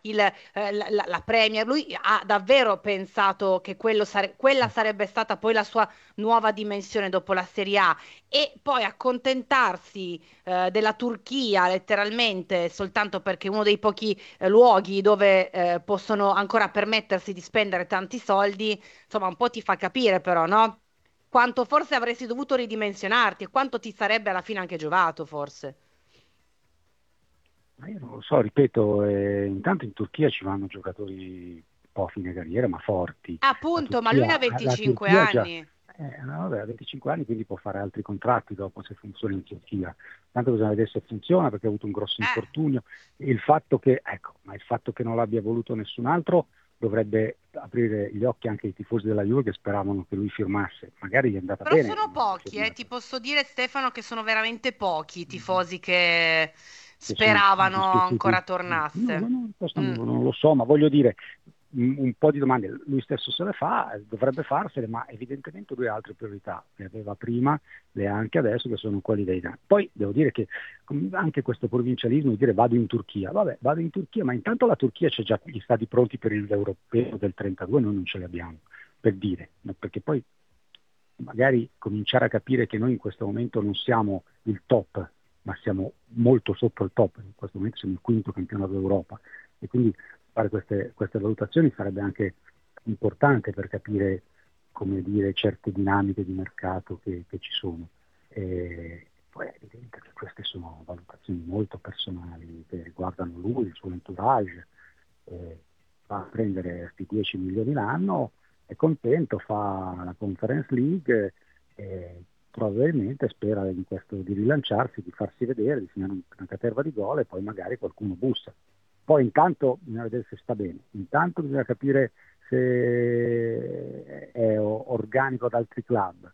la Premier, lui ha davvero pensato che quella sarebbe stata poi la sua nuova dimensione dopo la Serie A e poi accontentarsi della Turchia letteralmente soltanto perché è uno dei pochi luoghi dove possono ancora permettersi di spendere tanti soldi, insomma un po' ti fa capire però, no? Quanto forse avresti dovuto ridimensionarti e quanto ti sarebbe alla fine anche giovato, forse. Ma io non lo so, ripeto, intanto in Turchia ci vanno giocatori un po' a fine carriera, ma forti. Appunto, ma lui ne ha La 25 Turchia già, anni. no, vabbè, ha 25 anni, quindi può fare altri contratti dopo se funziona in Turchia. Tanto bisogna vedere se funziona perché ha avuto un grosso Eh, infortunio. Il fatto che, ecco, ma il fatto che non l'abbia voluto nessun altro dovrebbe aprire gli occhi anche ai tifosi della Juve che speravano che lui firmasse. Magari gli è andata però bene, sono non aver pochi, firmato. ti posso dire, Stefano, che sono veramente pochi i tifosi che Che sono speravano dispiaciuti. ancora No, tornasse. no, questo Mm. non lo so, ma voglio dire, un po' di domande lui stesso se le fa, dovrebbe farsele, ma evidentemente lui ha altre priorità, le aveva prima, le ha anche adesso, che sono quelli dei dati. Poi devo dire che anche questo provincialismo di dire vado in Turchia, vabbè, vado in Turchia, ma intanto la Turchia c'è già gli stati pronti per l'europeo del 32, noi non ce li abbiamo, per dire, no? Perché poi magari cominciare a capire che noi in questo momento non siamo il top, ma siamo molto sotto il top, in questo momento siamo il quinto campionato d'Europa e quindi fare queste valutazioni sarebbe anche importante per capire, come dire, certe dinamiche di mercato che ci sono. Poi è evidente che queste sono valutazioni molto personali che riguardano lui, il suo entourage, va a prendere questi 10 milioni l'anno, è contento, fa la Conference League e probabilmente spera di rilanciarsi, di farsi vedere, di segnare una caterva di gol e poi magari qualcuno bussa. Poi intanto bisogna vedere se sta bene, intanto bisogna capire se è organico ad altri club.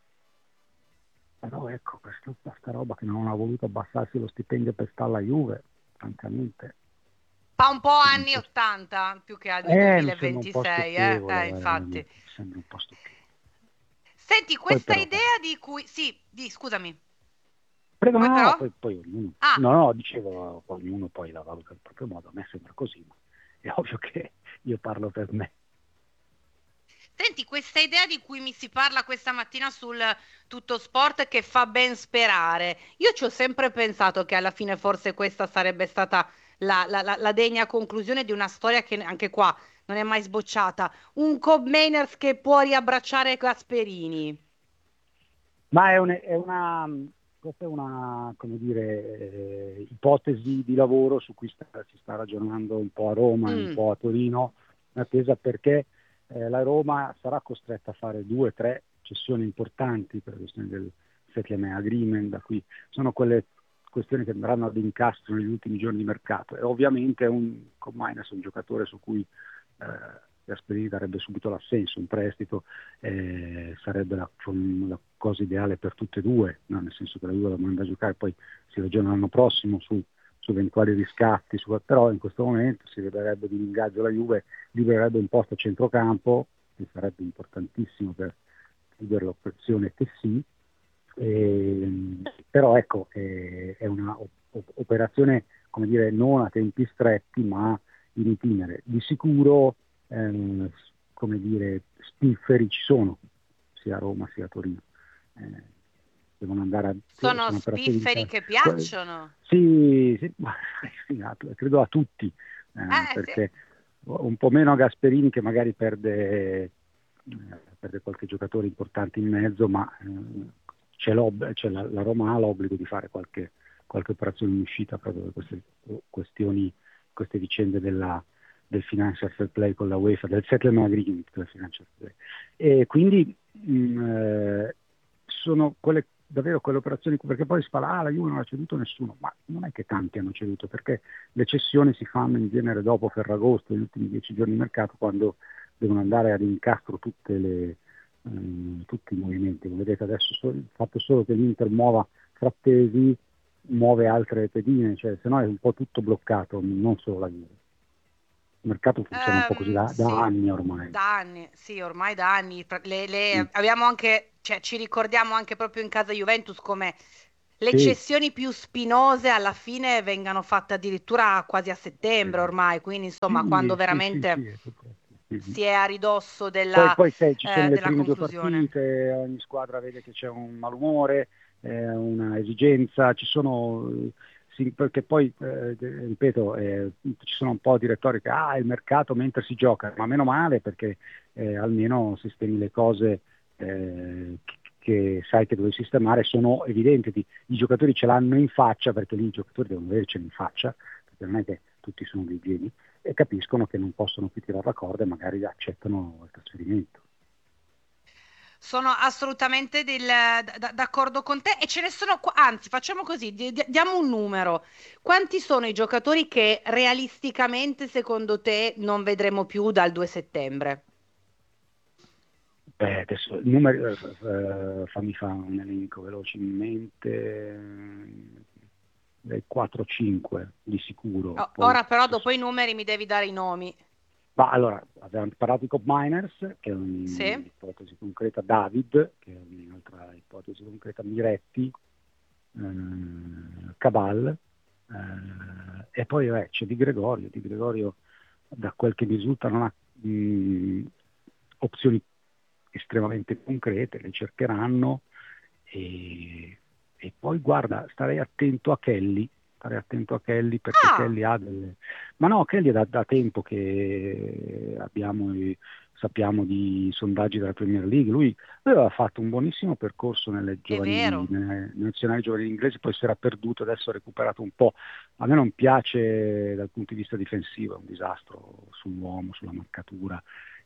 Però ecco, questa roba che non ha voluto abbassarsi lo stipendio per stare alla Juve, francamente, Fa un po' sembra un anni po', 80 più che anni mi sembra un po' 2026, stucchevole, infatti. mi sembra un po' stucchevole. Senti, Poi questa però, idea di cui... Sì, scusami. prego, Poi no, però? poi ognuno, Ah, no, no, dicevo, ognuno poi la valuta al proprio modo, a me sembra così, ma è ovvio che io parlo per me. senti, questa idea di cui mi si parla questa mattina sul Tutto Sport che fa ben sperare. Io ci ho sempre pensato che alla fine forse questa sarebbe stata la degna conclusione di una storia che anche qua non è mai sbocciata. Un Cobb Mainers che può riabbracciare Gasperini. Ma questa è una, come dire, ipotesi di lavoro su cui si sta ragionando un po' a Roma e un Mm. po' a Torino, in attesa perché la Roma sarà costretta a fare 2 o 3 cessioni importanti per la questione del settlement agreement, da cui sono quelle questioni che andranno ad incastro negli ultimi giorni di mercato. E ovviamente con Minus è un giocatore su cui Gasperini darebbe subito l'assenso, un prestito sarebbe la cosa ideale per tutte e due, no? Nel senso che la Juve la manda a giocare, poi si ragiona l'anno prossimo su eventuali riscatti, però in questo momento si vedrebbe di ingaggio la Juve, libererebbe un posto a centrocampo, che sarebbe importantissimo per chiudere l'operazione che sì, però ecco, è una operazione, come dire, non a tempi stretti, ma in itinere. Di sicuro, come dire, spifferi ci sono, sia a Roma sia a Torino. Eh, devono andare a, sì, Sono sono operazioni spifferi che piacciono. sì, sì, ma, sì, credo a tutti, Sì. perché un po' meno a Gasperini che magari perde qualche giocatore importante in mezzo, ma la Roma ha l'obbligo di fare qualche operazione in uscita proprio per queste questioni, queste vicende del financial fair play con la UEFA, del settlement agreement del financial fair play. E quindi sono davvero quelle operazioni, perché poi si parla, la Juve non ha ceduto nessuno, ma non è che tanti hanno ceduto, perché le cessioni si fanno in genere dopo Ferragosto, gli ultimi 10 giorni di mercato, quando devono andare ad incastro tutti i movimenti. Come vedete adesso il fatto solo che l'Inter muova Frattesi muove altre pedine, cioè se no è un po' tutto bloccato, non solo la Juve. Il mercato funziona un po' così da Sì, anni ormai. da anni, sì, ormai da anni. Mm. Abbiamo anche, cioè, ci ricordiamo anche proprio in casa Juventus come le Sì, cessioni più spinose alla fine vengano fatte addirittura quasi a sì, settembre ormai, quindi insomma, quando sì, sì, sì, veramente sì, è tutto. Sì. si è a ridosso Poi sai, ci sono le della prime due conclusione. partite, ogni squadra vede che c'è un malumore, una esigenza, ci sono, sì, perché poi, ripeto, ci sono un po' di retorica, il mercato mentre si gioca, ma meno male perché almeno sistemi le cose che sai che devi sistemare, sono evidenti, i giocatori ce l'hanno in faccia, perché lì i giocatori devono avercela in faccia, perché non è che tutti sono dei geni, e capiscono che non possono più tirare la corda e magari accettano il trasferimento. Sono assolutamente d'accordo con te e ce ne sono, anzi, facciamo così, diamo un numero. Quanti sono i giocatori che realisticamente, secondo te, non vedremo più dal 2 settembre? Beh, adesso il numero, fammi fare un elenco velocemente, dai 4-5 di sicuro, poi Ora però, dopo i numeri, mi devi dare i nomi. ma allora abbiamo parlato di Cobb Miners, che è Sì? un'ipotesi concreta, David, che è un'altra ipotesi concreta, Miretti, Cabal, e poi c'è Di Gregorio da quel che mi risulta non ha opzioni estremamente concrete, le cercheranno e poi guarda, starei attento a Kelly perché Ah, Kelly ha delle... Ma no, Kelly è da tempo che sappiamo di sondaggi della Premier League, lui aveva fatto un buonissimo percorso è vero. nelle nazionali giovanili inglesi, poi si era perduto, adesso ha recuperato un po'. A me non piace dal punto di vista difensivo, è un disastro sull'uomo, sulla marcatura,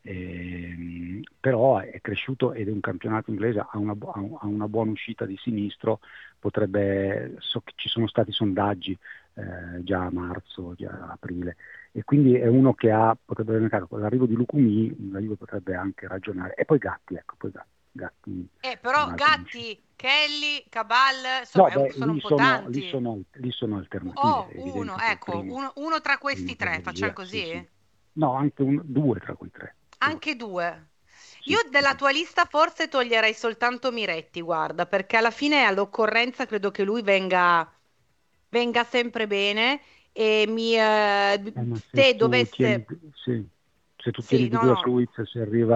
però è cresciuto ed è un campionato inglese, ha una buona uscita di sinistro, so che ci sono stati sondaggi già a marzo, già a aprile, e quindi è uno che potrebbe avere mercato. Con l'arrivo di Lucumi la Juve potrebbe anche ragionare, e poi Gatti, ecco, Gatti è Però un'altra uscita. Gatti, Kelly, Cabal, No, insomma, beh, sono un po' tanti. lì sono alternative, Oh, è uno, evidente che il ecco, primo uno tra questi tre, va facciamo via, sì, sì. così? No, anche due tra quei tre, due. Anche due. Io Sì, sì, della sì. tua lista forse toglierei soltanto Miretti, guarda, perché alla fine all'occorrenza credo che lui venga sempre bene e Ma se dovesse... sì, se tu tieni Sì, no, Douglas no, Luiz,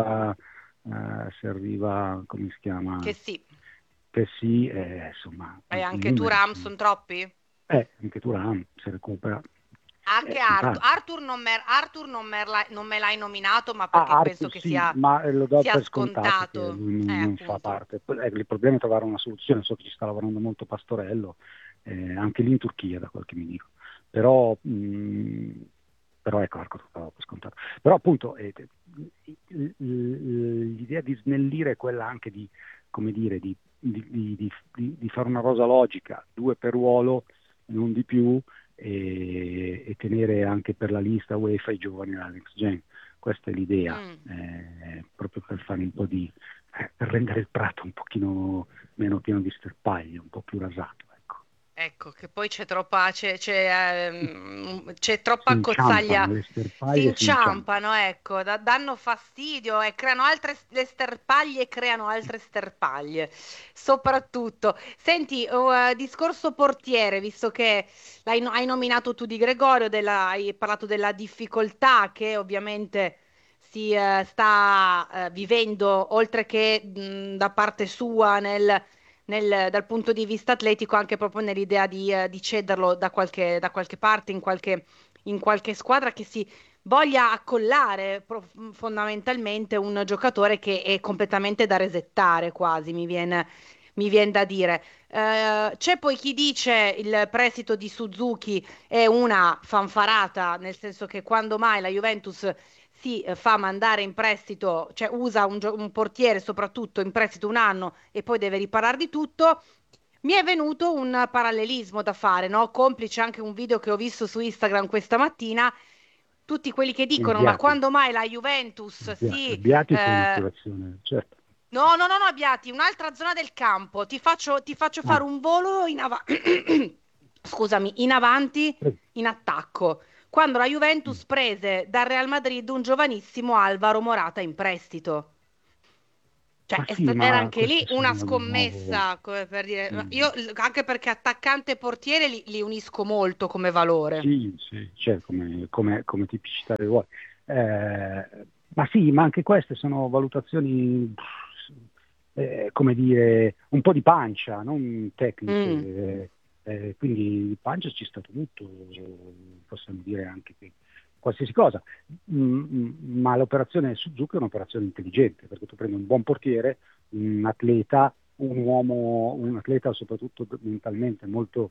se arriva, come si che chiama, sì. che sì, insomma, E i anche numeri Thuram sono... sono troppi? Anche Turan, se recupera, Anche sono Arthur. tanti. Arthur non me l'hai nominato, ma perché Ah, penso Arthur che sì, ma lo do sia per scontato che scontato. lui non fa Appunto. parte. Il problema è trovare una soluzione, so che ci sta lavorando molto Pastorello, anche lì in Turchia da quel che mi dico. Però, però ecco, Arthur lo davo per scontato. Però appunto l'idea di snellire è quella anche di, come dire, di fare una rosa logica, due per ruolo, non di più, e tenere anche per la lista UEFA i giovani alla next gen. Questa è l'idea, Mm. proprio per fare un po' per rendere il prato un pochino meno pieno di sterpaglie, un po' più rasato, ecco. Ecco, che poi c'è Si troppa inciampano, cozzaglia, le si sterpaglie si inciampano. inciampano, ecco, danno fastidio e creano le sterpaglie creano altre sterpaglie, soprattutto. Senti, discorso portiere, visto che hai nominato tu Di Gregorio, hai parlato della difficoltà che ovviamente sta vivendo, oltre che da parte sua dal punto di vista atletico, anche proprio nell'idea di cederlo da qualche parte, in qualche squadra che si voglia accollare fondamentalmente un giocatore che è completamente da resettare quasi, mi viene da dire. C'è poi chi dice il prestito di Suzuki è una fanfarata, nel senso che quando mai la Juventus si fa mandare in prestito, cioè usa un portiere soprattutto in prestito un anno e poi deve riparare di tutto. Mi è venuto un parallelismo da fare, no? Complice anche un video che ho visto su Instagram questa mattina. Tutti quelli che Il dicono: Ma Biati, quando mai la Juventus il si. Biati fu un'operazione, certo. No, no, no, no, Abbiati, un'altra zona del campo. Ti faccio fare Ah, un volo Scusami, in avanti, prego. in attacco. Quando la Mm. Juventus prese dal Real Madrid un giovanissimo Alvaro Morata in prestito. Cioè, Ma sì, era ma anche lì queste una sono di nuovo. scommessa, come per dire, Mm. io anche perché attaccante e portiere li unisco molto come valore. Sì, sì, cioè come tipicità del ruolo. Ma sì, ma anche queste sono valutazioni, come dire, un po' di pancia, non tecniche. Mm. Quindi di pancia ci sta tutto, possiamo dire anche che qualsiasi cosa. Ma l'operazione Suzuki è un'operazione intelligente, perché tu prendi un buon portiere, un atleta, un uomo, un atleta soprattutto mentalmente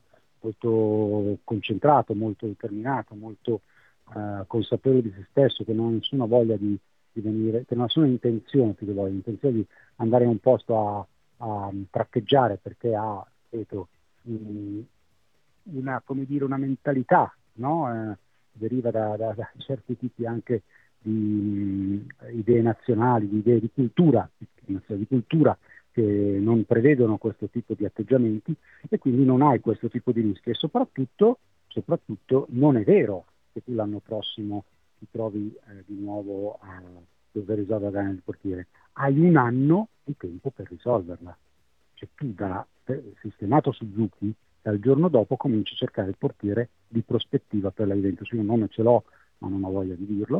molto concentrato, molto determinato, molto consapevole di se stesso, che non ha nessuna voglia di venire, che non ha nessuna intenzione, più che voglia, intenzione di andare in un posto a traccheggiare perché ha, ripeto, mh, una, come dire, una mentalità, no? Deriva da certi tipi anche di idee nazionali, di idee di cultura che non prevedono questo tipo di atteggiamenti e quindi non hai questo tipo di rischio e soprattutto non è vero che tu l'anno prossimo ti trovi di nuovo a dover risolvere la gara del portiere. Hai un anno di tempo per risolverla. Cioè tu sistemato Suzuki, dal giorno dopo cominci a cercare il portiere di prospettiva per la Juventus. Io un nome ce l'ho, ma non ho voglia di dirlo.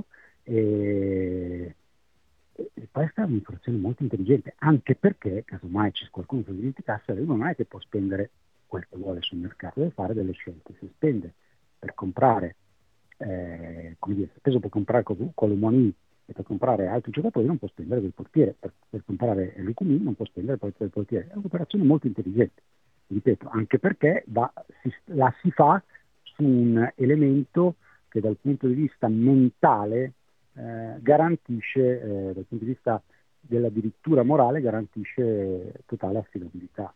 E, e questa è un'infrazione molto intelligente, anche perché, casomai c'è qualcuno che dimenticasse, lui non è che può spendere quel che vuole sul mercato, deve fare delle scelte. Se spende per comprare, come dire, se speso per comprare Colomoni e per comprare altri giocatori non può spendere del portiere, per comprare Lucumi non può spendere poi del portiere. È un'operazione molto intelligente, ripeto, anche perché la si fa su un elemento che dal punto di vista mentale garantisce, dal punto di vista della dirittura morale, garantisce totale affidabilità.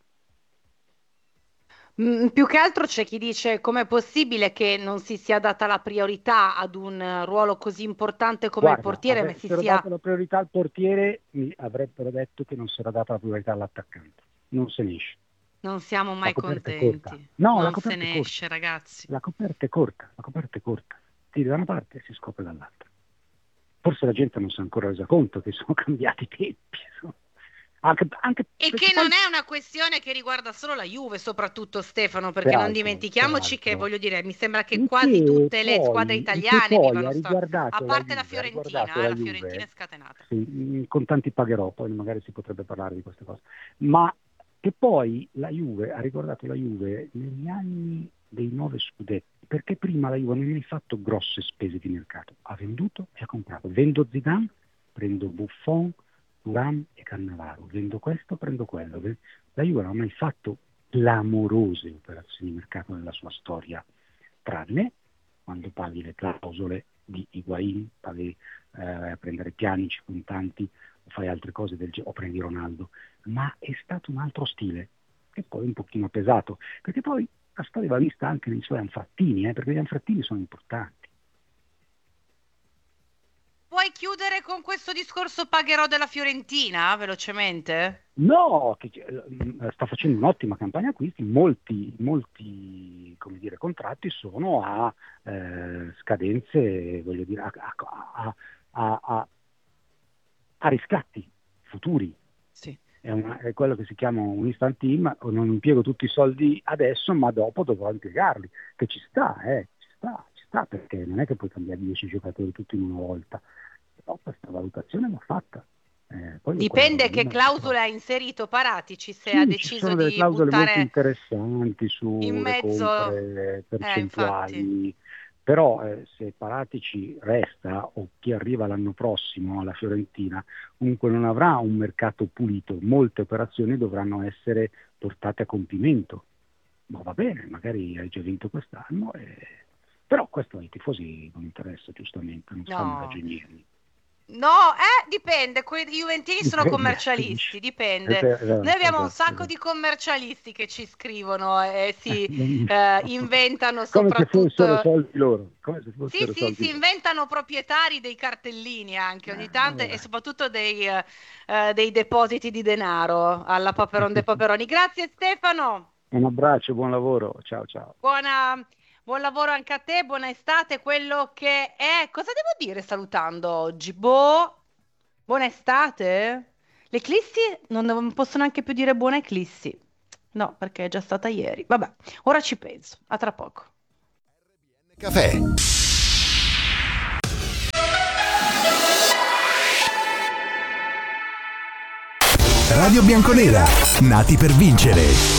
Più che altro c'è chi dice com'è possibile che non si sia data la priorità ad un ruolo così importante come il Guarda, portiere, ma si avessero sia... dato la priorità al portiere, mi avrebbero detto che non si era data la priorità all'attaccante. Non se ne esce. Non siamo La mai coperta è corta. contenti, No, la non se coperta è ne corta. esce, ragazzi. La coperta è corta. La coperta è corta. Tiri da una parte e si scopre dall'altra. Forse la gente non si è ancora resa conto che sono cambiati i tempi. Anche E perché che non poi, è una questione che riguarda solo la Juve, soprattutto Stefano, perché non peraltro, dimentichiamoci che, peraltro, voglio dire, mi sembra che e quasi che tutte le squadre poi, e che italiane poi vivano a parte Ha riguardato La la Fiorentina è Juve, scatenata. sì, con tanti pagherò, poi magari si potrebbe parlare di queste cose, ma che poi la Juve ha ricordato la Juve negli anni dei 9 scudetti, perché prima la Juve non ha mai fatto grosse spese di mercato, ha venduto e ha comprato. Vendo Zidane, prendo Buffon, Thuram e Cannavaro, vendo questo, prendo quello. La Juve non ha mai fatto clamorose operazioni di mercato nella sua storia, tranne quando paghi le clausole di Higuain, paghi prendere Pjanic, contanti, o fai altre cose del genere, o prendi Ronaldo, ma è stato un altro stile, che poi un pochino ha pesato, perché poi la storia va vista anche nei suoi anfrattini, perché gli anfrattini sono importanti. Puoi chiudere con questo discorso pagherò della Fiorentina, velocemente? No, sta facendo un'ottima campagna acquisti, molti come dire, contratti sono a scadenze, voglio dire, a riscatti futuri. Sì. È quello che si chiama un instant team, non impiego tutti i soldi adesso, ma dopo dovrò impiegarli, che ci sta, perché non è che puoi cambiare 10 giocatori tutti in una volta, però questa valutazione va fatta. Poi quella roba Dipende lì che non si trova. clausole ha inserito Paratici, se ha Sì, ci deciso sono delle di clausole molto buttare interessanti in sulle mezzo... compre Infatti. percentuali, però se Paratici resta o chi arriva l'anno prossimo alla Fiorentina, comunque non avrà un mercato pulito, molte operazioni dovranno essere portate a compimento. Ma va bene, magari hai già vinto quest'anno, però questo ai tifosi non interessa, giustamente, non si fanno No. ragionieri. No, dipende, quei Juventini sono Dipende, tu commercialisti, dici. dipende. Noi Esatto, abbiamo un esatto, sacco esatto. di commercialisti che ci scrivono e si inventano Come se fossero soprattutto... soldi loro, come se Sì, fossero sì, soldi si loro. inventano proprietari dei cartellini anche ogni tanto e Allora. soprattutto dei depositi di denaro alla Paperon de Paperoni. Grazie Stefano, Un abbraccio, buon lavoro, ciao ciao. buona, buon lavoro anche a te, buona estate, quello che è... Cosa devo dire salutando oggi? Boh, buona estate? L'eclissi non posso neanche più dire buona eclissi. No, perché è già stata ieri. Vabbè, ora ci penso. A tra poco. Caffè. Radio Bianconera, nati per vincere.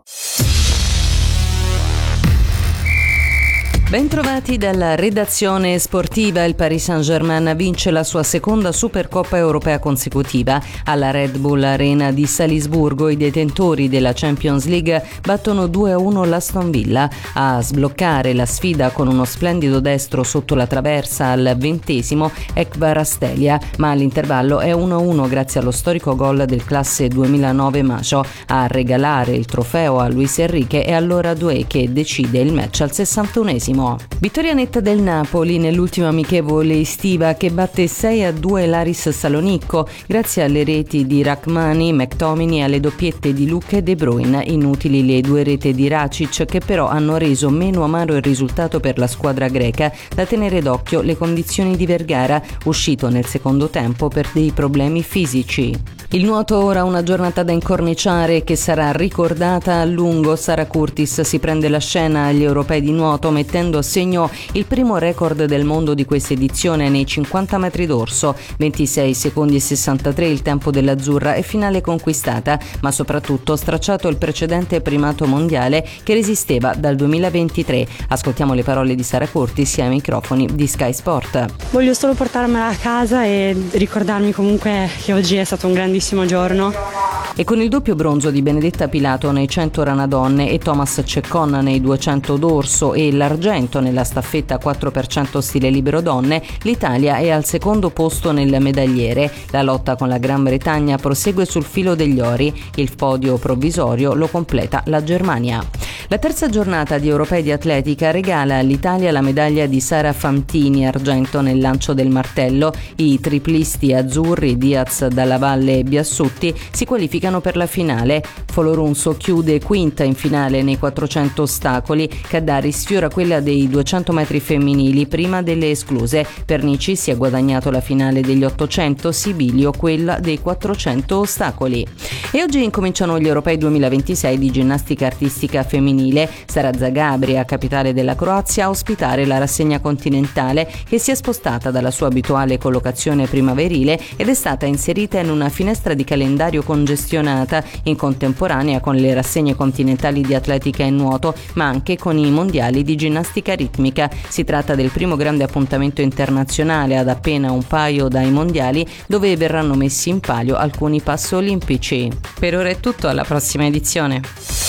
Bentrovati dalla redazione sportiva. Il Paris Saint-Germain vince la sua seconda Supercoppa europea consecutiva. Alla Red Bull Arena di Salisburgo i detentori della Champions League battono 2-1 l'Aston Villa. A sbloccare la sfida con uno splendido destro sotto la traversa al 20° è Kvaratskhelia, ma all'intervallo è 1-1 grazie allo storico gol del classe 2009 Macho. A regalare il trofeo a Luis Enrique è allora Doué che decide il match al 61°. Vittoria netta del Napoli nell'ultima amichevole estiva che batte 6-2 l'Aris Salonicco grazie alle reti di Rachmani, McTominay e alle doppiette di Luca e De Bruyne. Inutili le 2 rete di Racic che però hanno reso meno amaro il risultato per la squadra greca. Da tenere d'occhio le condizioni di Vergara, uscito nel secondo tempo per dei problemi fisici. Il nuoto ora una giornata da incorniciare che sarà ricordata a lungo. Sara Curtis si prende la scena agli europei di nuoto mettendo a segno il primo record del mondo di questa edizione nei 50 metri d'orso, 26 secondi e 63 il tempo dell'azzurra e finale conquistata, ma soprattutto stracciato il precedente primato mondiale che resisteva dal 2023. Ascoltiamo le parole di Sara Curtis ai microfoni di Sky Sport. Voglio solo portarmela a casa e ricordarmi comunque che oggi è stato un grandissimo giorno. E con il doppio bronzo di Benedetta Pilato nei 100 rana donne e Thomas Ceccon nei 200 dorso e l'argento nella staffetta 4% stile libero donne, l'Italia è al secondo posto nel medagliere. La lotta con la Gran Bretagna prosegue sul filo degli ori. Il podio provvisorio lo completa la Germania. La terza giornata di Europei di Atletica regala all'Italia la medaglia di Sara Fantini, argento nel lancio del martello. I triplisti azzurri Diaz, Dalla Valle e Biassutti si qualificano per la finale. Folorunso chiude quinta in finale nei 400 ostacoli. Caddari sfiora quella dei 200 metri femminili prima delle escluse. Pernici si è guadagnato la finale degli 800, Sibilio quella dei 400 ostacoli. E oggi incominciano gli Europei 2026 di ginnastica artistica femminile. Sarà Zagabria, capitale della Croazia, a ospitare la rassegna continentale che si è spostata dalla sua abituale collocazione primaverile ed è stata inserita in una finestra di calendario congestionata in contemporanea con le rassegne continentali di atletica e nuoto, ma anche con i mondiali di ginnastica ritmica. Si tratta del primo grande appuntamento internazionale ad appena un paio dai mondiali, dove verranno messi in palio alcuni passi olimpici. Per ora è tutto, alla prossima edizione.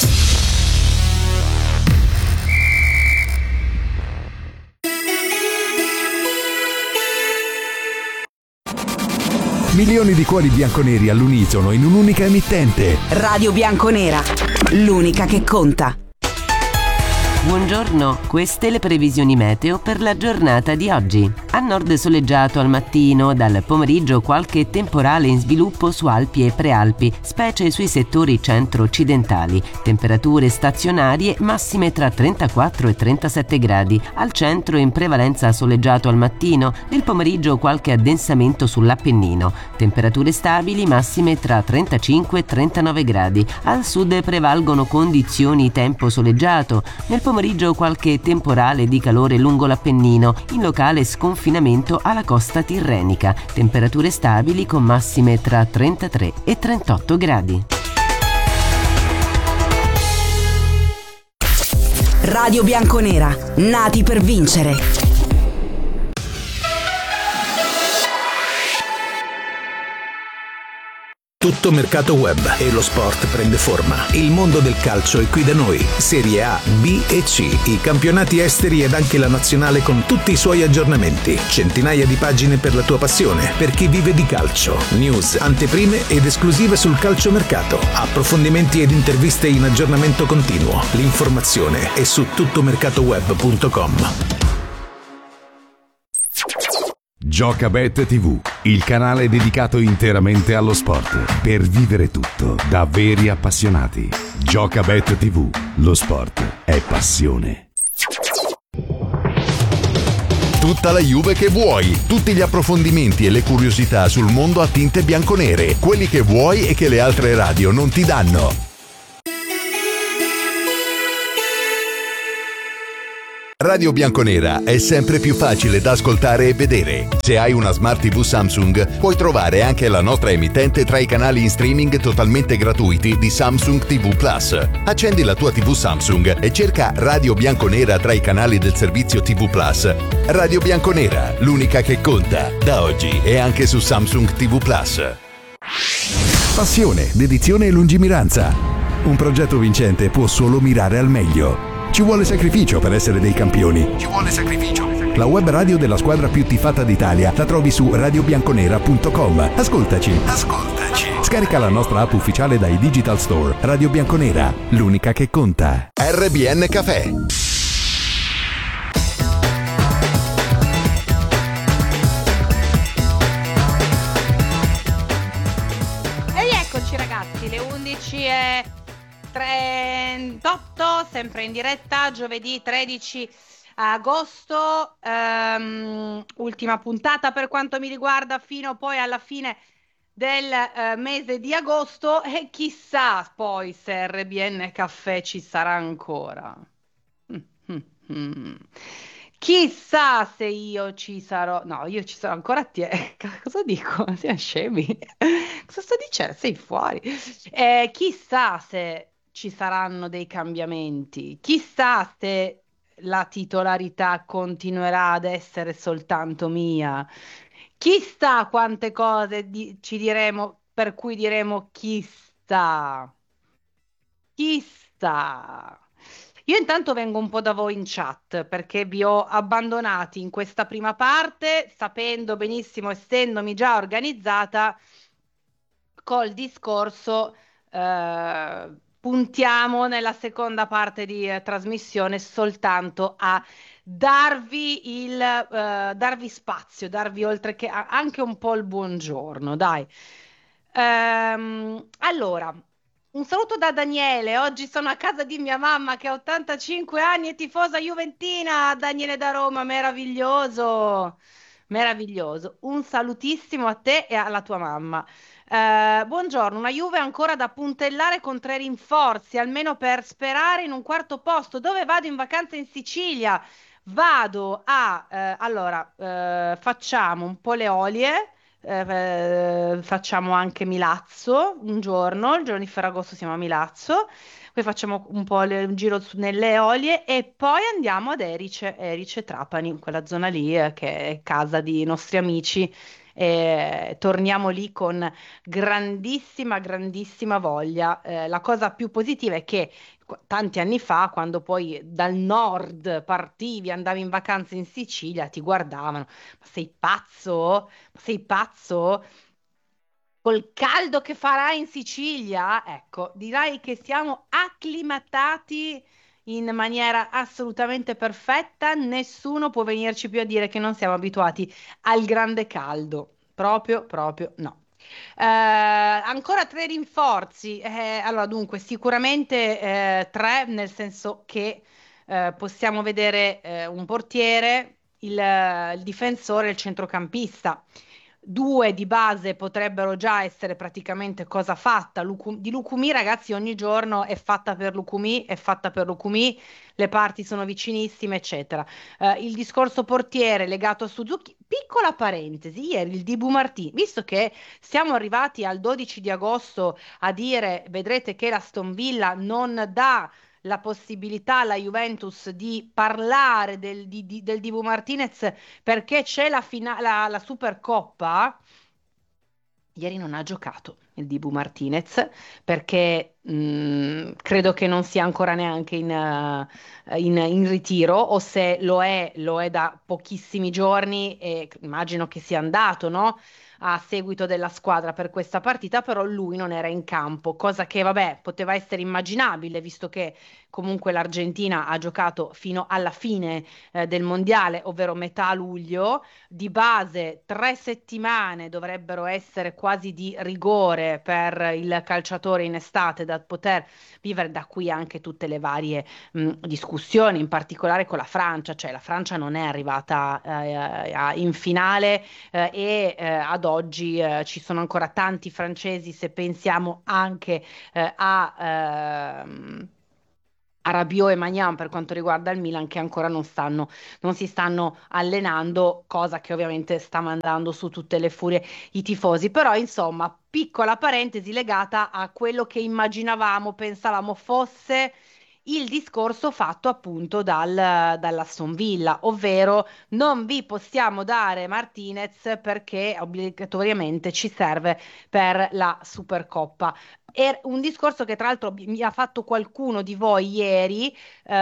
Milioni di cuori bianconeri all'unisono in un'unica emittente. Radio Bianconera, l'unica che conta. Buongiorno, queste le previsioni meteo per la giornata di oggi. A nord soleggiato al mattino, dal pomeriggio qualche temporale in sviluppo su Alpi e Prealpi, specie sui settori centro-occidentali. Temperature stazionarie massime tra 34 e 37 gradi. Al centro in prevalenza soleggiato al mattino, nel pomeriggio qualche addensamento sull'Appennino. Temperature stabili massime tra 35 e 39 gradi. Al sud prevalgono condizioni tempo soleggiato. Nel pomeriggio qualche temporale di calore lungo l'Appennino, in locale sconfinamento alla costa tirrenica. Temperature stabili con massime tra 33 e 38 gradi. Radio Bianconera, nati per vincere. Tutto mercato web e lo sport prende forma. Il mondo del calcio è qui da noi. Serie A, B e C, i campionati esteri ed anche la nazionale con tutti i suoi aggiornamenti. Centinaia di pagine per la tua passione, per chi vive di calcio. News, anteprime ed esclusive sul calciomercato. Approfondimenti ed interviste in aggiornamento continuo. L'informazione è su tuttomercatoweb.com. Giocabet TV, il canale dedicato interamente allo sport, per vivere tutto da veri appassionati. Giocabet TV, lo sport è passione. Tutta la Juve che vuoi, tutti gli approfondimenti e le curiosità sul mondo a tinte bianconere, quelli che vuoi e che le altre radio non ti danno. Radio Bianconera è sempre più facile da ascoltare e vedere. Se hai una Smart TV Samsung, puoi trovare anche la nostra emittente tra i canali in streaming totalmente gratuiti di Samsung TV Plus. Accendi la tua TV Samsung e cerca Radio Bianconera tra i canali del servizio TV Plus. Radio Bianconera, l'unica che conta, da oggi e anche su Samsung TV Plus. Passione, dedizione e lungimiranza. Un progetto vincente può solo mirare al meglio. Ci vuole sacrificio per essere dei campioni. Ci vuole sacrificio. La web radio della squadra più tifata d'Italia la trovi su radiobianconera.com. Ascoltaci. Scarica la nostra app ufficiale dai Digital Store. Radio Bianconera, l'unica che conta. RBN Café. Ed eccoci ragazzi, le 11:38, sempre in diretta, giovedì 13 agosto, ultima puntata per quanto mi riguarda, fino poi alla fine del mese di agosto, e chissà poi se RBN Caffè ci sarà ancora. Chissà se io ci sarò. No, io ci sarò ancora. Cosa dico? Siamo scemi. Cosa sto dicendo? Sei fuori. Chissà se ci saranno dei cambiamenti. Chissà se la titolarità continuerà ad essere soltanto mia. Chissà quante cose ci diremo, per cui diremo chissà. Chissà. Io intanto vengo un po' da voi in chat perché vi ho abbandonati in questa prima parte, sapendo benissimo, essendomi già organizzata col discorso, puntiamo nella seconda parte di trasmissione soltanto a darvi spazio, darvi oltre che anche un po' il buongiorno, dai. Allora, un saluto da Daniele. Oggi sono a casa di mia mamma che ha 85 anni e tifosa juventina. Daniele da Roma, meraviglioso, meraviglioso. Un salutissimo a te e alla tua mamma. Buongiorno, una Juve ancora da puntellare con 3 rinforzi, almeno per sperare in un quarto posto. Dove vado in vacanza? In Sicilia. Vado allora, facciamo un po' le Olie. Facciamo anche Milazzo il giorno di Ferragosto siamo a Milazzo, poi facciamo un po' un giro nelle Eolie e poi andiamo ad Erice Trapani, quella zona lì che è casa di nostri amici, e torniamo lì con grandissima voglia. La cosa più positiva è che tanti anni fa, quando poi dal nord partivi, andavi in vacanza in Sicilia, ti guardavano: ma sei pazzo? Ma sei pazzo? Col caldo che farà in Sicilia? Ecco, direi che siamo acclimatati in maniera assolutamente perfetta. Nessuno può venirci più a dire che non siamo abituati al grande caldo. Proprio no. Ancora 3 rinforzi. Allora, dunque, sicuramente 3, nel senso che possiamo vedere un portiere, il difensore e il centrocampista. 2 di base potrebbero già essere praticamente cosa fatta. Di Lucumí, ragazzi, ogni giorno è fatta per Lucumí, le parti sono vicinissime, eccetera. Il discorso portiere legato a Suzuki, piccola parentesi, ieri il Dibu Martì, visto che siamo arrivati al 12 di agosto a dire, vedrete che l'Aston Villa non dà la possibilità alla Juventus di parlare del Dibu Martinez perché c'è la Supercoppa. Ieri non ha giocato il Dibu Martinez perché credo che non sia ancora neanche in ritiro, o se lo è da pochissimi giorni, e immagino che sia andato, no? A seguito della squadra per questa partita, però lui non era in campo, cosa che vabbè poteva essere immaginabile, visto che comunque l'Argentina ha giocato fino alla fine del mondiale, ovvero metà luglio. Di base 3 settimane dovrebbero essere quasi di rigore migliore per il calciatore in estate, da poter vivere da qui anche tutte le varie discussioni, in particolare con la Francia, cioè la Francia non è arrivata in finale ad oggi ci sono ancora tanti francesi, se pensiamo anche a Rabiot e Maignan per quanto riguarda il Milan, che ancora non si stanno allenando, cosa che ovviamente sta mandando su tutte le furie i tifosi. Però insomma, piccola parentesi legata a quello che immaginavamo, pensavamo fosse il discorso fatto appunto dall'Aston Villa, ovvero non vi possiamo dare Martinez perché obbligatoriamente ci serve per la Supercoppa. È un discorso che tra l'altro mi ha fatto qualcuno di voi ieri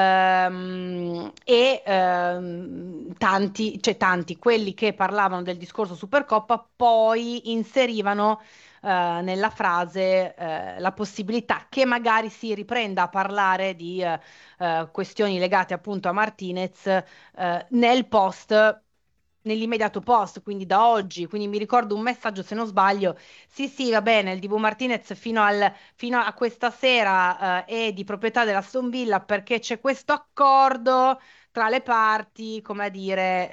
tanti, quelli che parlavano del discorso Supercoppa poi inserivano nella frase la possibilità che magari si riprenda a parlare di questioni legate appunto a Martinez nell'immediato post, quindi da oggi. Quindi mi ricordo un messaggio, se non sbaglio, sì, va bene, il DV Martinez fino a questa sera è di proprietà dell'Aston Villa perché c'è questo accordo tra le parti, come a dire,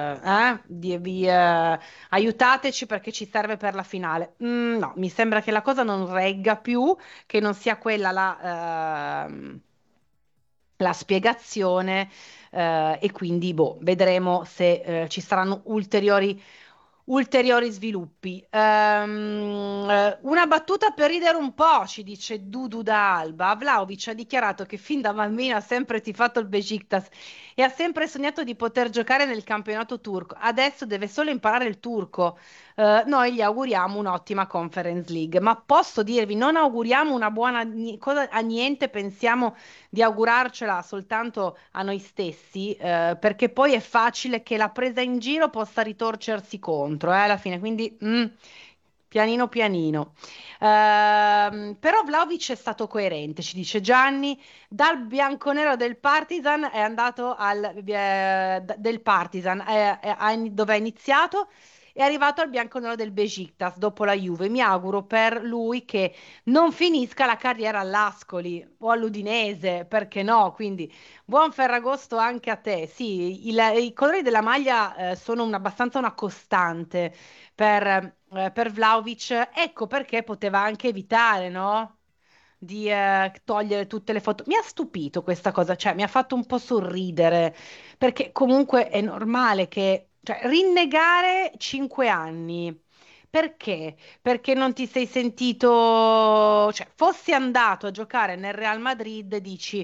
aiutateci perché ci serve per la finale. No, mi sembra che la cosa non regga più, che non sia quella la spiegazione, e quindi vedremo se ci saranno ulteriori sviluppi. Una battuta per ridere un po', ci dice Dudu da Alba. Vlahovic ha dichiarato che fin da bambino ha sempre tifato il Beşiktaş e ha sempre sognato di poter giocare nel campionato turco. Adesso deve solo imparare il turco. Noi gli auguriamo un'ottima Conference League, ma posso dirvi, non auguriamo una buona cosa a niente, pensiamo di augurarcela soltanto a noi stessi, perché poi è facile che la presa in giro possa ritorcersi contro, alla fine, quindi pianino pianino. Però Vlahovic è stato coerente, ci dice Gianni, dal bianconero del Partizan è andato del Partizan, dove ha iniziato. È arrivato al bianconero del Beşiktaş dopo la Juve. Mi auguro per lui che non finisca la carriera all'Ascoli o all'Udinese, perché no? Quindi buon Ferragosto anche a te. Sì, i colori della maglia sono abbastanza una costante per Vlahovic. Ecco perché poteva anche evitare, no? Di togliere tutte le foto. Mi ha stupito questa cosa, cioè mi ha fatto un po' sorridere, perché comunque è normale che, cioè, rinnegare 5 anni. Perché? Perché non ti sei sentito, cioè, fossi andato a giocare nel Real Madrid, dici,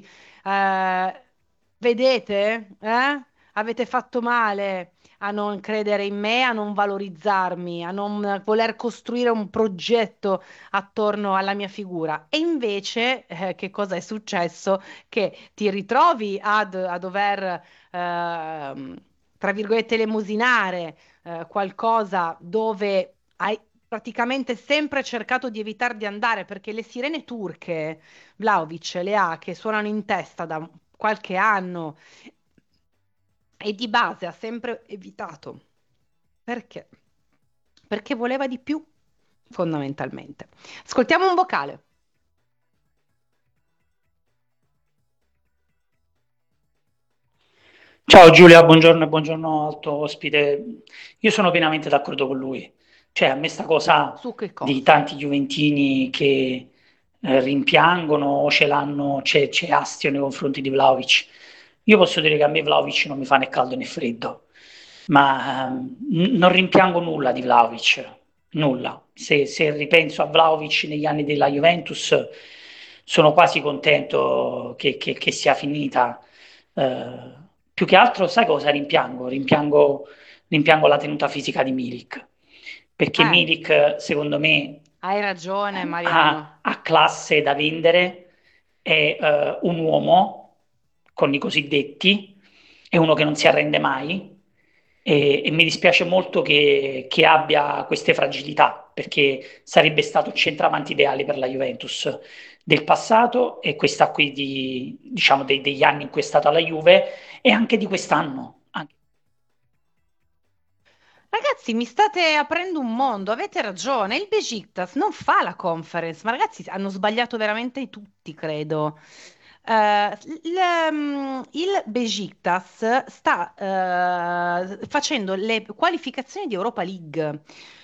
vedete, avete fatto male a non credere in me, a non valorizzarmi, a non voler costruire un progetto attorno alla mia figura. E invece, che cosa è successo? Che ti ritrovi a dover, tra virgolette, elemosinare qualcosa dove hai praticamente sempre cercato di evitare di andare, perché le sirene turche, Vlahovic le ha, che suonano in testa da qualche anno, e di base ha sempre evitato. Perché? Perché voleva di più, fondamentalmente. Ascoltiamo un vocale. Ciao Giulia, buongiorno e buongiorno al tuo ospite. Io sono pienamente d'accordo con lui. Cioè, a me sta cosa Su che cosa? di tanti juventini che rimpiangono o c'è astio nei confronti di Vlahovic. Io posso dire che a me Vlahovic non mi fa né caldo né freddo, ma non rimpiango nulla di Vlahovic, nulla. Se ripenso a Vlahovic negli anni della Juventus, sono quasi contento che sia finita. Più che altro, sai cosa rimpiango? Rimpiango la tenuta fisica di Milik, perché Milik, secondo me, Hai ragione, Mariano. ha classe da vendere, è un uomo con i cosiddetti, è uno che non si arrende mai e mi dispiace molto che abbia queste fragilità, perché sarebbe stato il centravanti ideale per la Juventus del passato e questa qui diciamo degli anni in cui è stata la Juve e anche di quest'anno. Ragazzi, mi state aprendo un mondo, avete ragione. Il Besiktas non fa la conference, ma ragazzi, hanno sbagliato veramente tutti, credo. Il Besiktas sta facendo le qualificazioni di Europa League.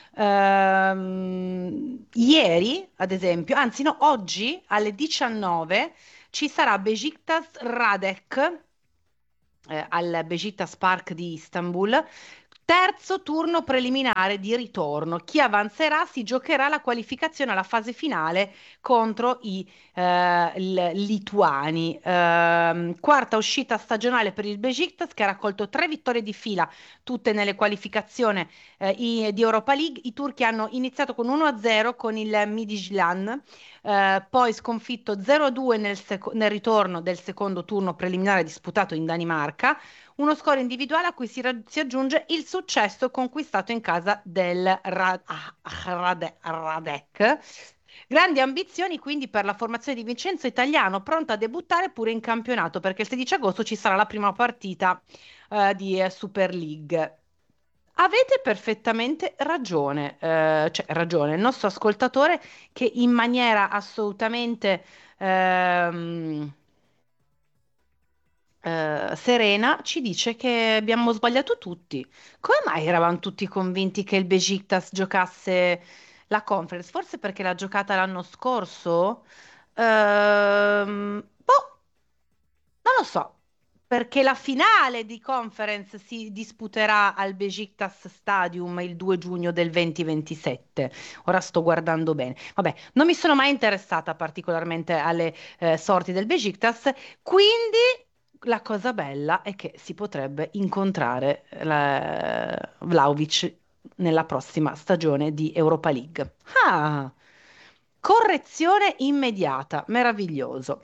Ieri, ad esempio, anzi no, oggi alle 19 ci sarà Besiktas Radek al Besiktas Park di Istanbul. Terzo turno preliminare di ritorno. Chi avanzerà si giocherà la qualificazione alla fase finale contro i lituani. Quarta uscita stagionale per il Besiktas che ha raccolto 3 vittorie di fila, tutte nelle qualificazioni di Europa League. I turchi hanno iniziato con 1-0 con il Midtjylland, poi sconfitto 0-2 nel ritorno del secondo turno preliminare disputato in Danimarca. Uno score individuale a cui si aggiunge il successo conquistato in casa del Radek. Grandi ambizioni quindi per la formazione di Vincenzo Italiano, pronta a debuttare pure in campionato perché il 16 agosto ci sarà la prima partita di Super League. Avete perfettamente ragione, cioè ragione, il nostro ascoltatore che in maniera assolutamente serena ci dice che abbiamo sbagliato tutti. Come mai eravamo tutti convinti che il Besiktas giocasse la Conference? Forse perché l'ha giocata l'anno scorso? Boh, non lo so, perché la finale di Conference si disputerà al Besiktas Stadium il 2 giugno del 2027. Ora sto guardando bene. Vabbè, non mi sono mai interessata particolarmente alle sorti del Besiktas, quindi la cosa bella è che si potrebbe incontrare Vlahovic nella prossima stagione di Europa League. Ah, correzione immediata, meraviglioso.